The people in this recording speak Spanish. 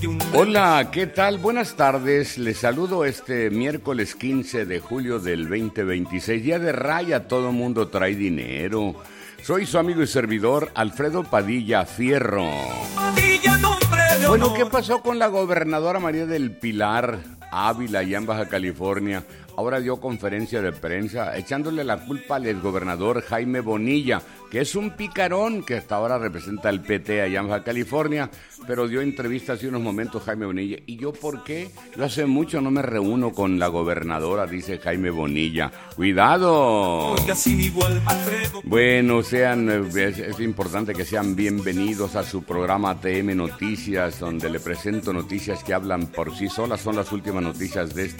Hola, ¿qué tal? Buenas tardes. Les saludo este miércoles 15 de julio del 2026. Día de Raya, todo mundo trae dinero. Soy su amigo y servidor Alfredo Padilla Fierro. Bueno, ¿qué pasó con la gobernadora María del Pilar Ávila allá en Baja California? Ahora dio conferencia de prensa echándole la culpa al exgobernador Jaime Bonilla, que es un picarón que hasta ahora representa al PT allá en Baja California, pero dio entrevista hace unos momentos Jaime Bonilla. ¿Y yo por qué? Yo hace mucho no me reúno con la gobernadora, dice Jaime Bonilla. ¡Cuidado! Bueno, es importante que sean bienvenidos a su programa ATM Noticias, donde le presento noticias que hablan por sí solas. Son las últimas noticias de